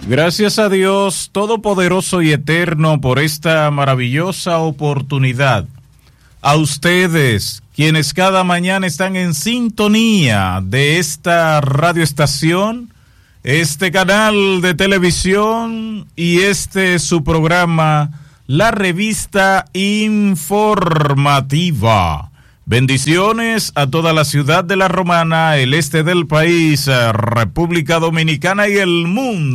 Gracias a Dios Todopoderoso y Eterno por esta maravillosa oportunidad. A ustedes, quienes cada mañana están en sintonía de esta radioestación, este canal de televisión y su programa, la revista informativa. Bendiciones a toda la ciudad de La Romana, el este del país, República Dominicana y el mundo